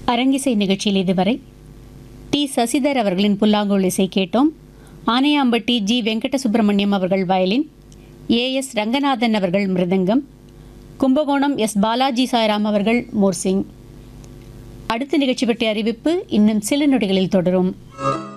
அரங்கிசை நிகழ்ச்சியில் இதுவரை டி சசிதர் அவர்களின் புல்லாங்குழல் இசை கேட்டோம். ஆனையாம்பட்டி ஜி வெங்கட சுப்பிரமணியம் அவர்கள் வயலின், ஏஎஸ் ரங்கநாதன் அவர்கள் மிருதங்கம், கும்பகோணம் எஸ் பாலாஜி சாய்ராம் அவர்கள் மோர்சிங். அடுத்த நிகழ்ச்சி பற்றிய அறிவிப்பு இன்னும் சில நொடிகளில் தொடரும்.